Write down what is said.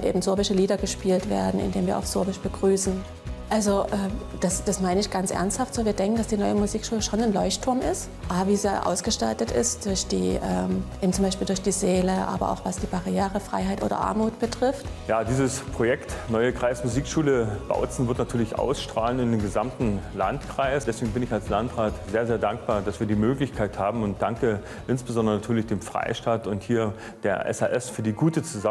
eben sorbische Lieder gespielt werden, indem wir auf Sorbisch begrüßen. Also das meine ich ganz ernsthaft so. Wir denken, dass die neue Musikschule schon ein Leuchtturm ist. Wie sie ausgestaltet ist, durch eben zum Beispiel durch die Seele, aber auch was die Barrierefreiheit oder Armut betrifft. Ja, dieses Projekt Neue Kreismusikschule Bautzen wird natürlich ausstrahlen in den gesamten Landkreis. Deswegen bin ich als Landrat sehr, sehr dankbar, dass wir die Möglichkeit haben und danke insbesondere natürlich dem Freistaat und hier der SAS für die gute Zusammenarbeit.